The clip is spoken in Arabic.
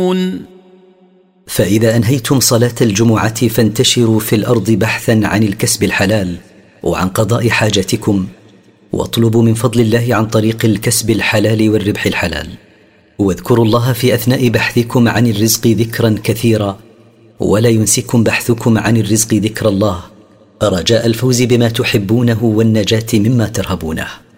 فإذا أنهيتم صلاة الجمعة فانتشروا في الأرض بحثا عن الكسب الحلال وعن قضاء حاجتكم، واطلبوا من فضل الله عن طريق الكسب الحلال والربح الحلال، واذكروا الله في أثناء بحثكم عن الرزق ذكرا كثيرا، ولا ينسكم بحثكم عن الرزق ذكر الله، رجاء الفوز بما تحبونه والنجاة مما ترهبونه.